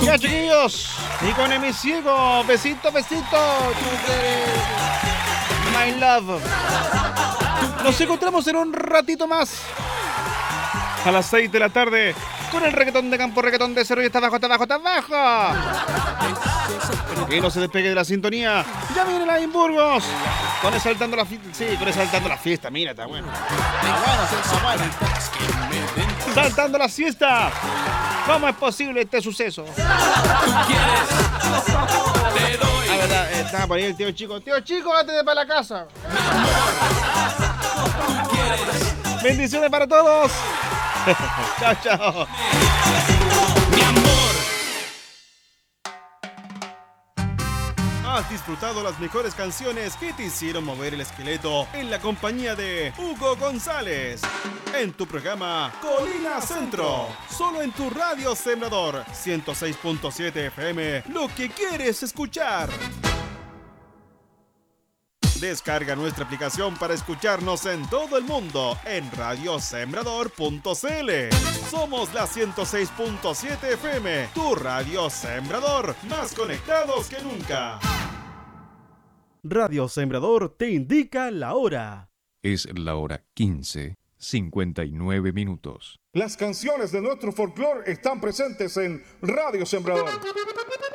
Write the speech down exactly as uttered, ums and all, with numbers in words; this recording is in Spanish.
Ya, chiquillos, y con el mi ciego, besito, besito. My love. Nos encontramos en un ratito más. A las seis de la tarde. Con el reggaetón de campo, reggaetón de cero y está abajo, está abajo, está abajo. Y no se despegue de la sintonía. Ya viene la Burgos. Con exaltando la fiesta. Sí, con exaltando la fiesta. Mira, está bueno. Está bueno, está bueno. Saltando la siesta. ¿Cómo es posible este suceso? La verdad, estaba por ahí el tío chico. Tío chico, vete para la casa. Bendiciones para todos. Chao, chao. Mi amor. Has disfrutado las mejores canciones que te hicieron mover el esqueleto en la compañía de Hugo González. En tu programa Colina Centro. Solo en tu radio Sembrador ciento seis punto siete F M. Lo que quieres escuchar. Descarga nuestra aplicación para escucharnos en todo el mundo en radio sembrador punto c l. Somos la ciento seis punto siete F M, tu radio Sembrador, más conectados que nunca. Radio Sembrador te indica la hora. Es la hora quince, cincuenta y nueve minutos. Las canciones de nuestro folclore están presentes en Radio Sembrador.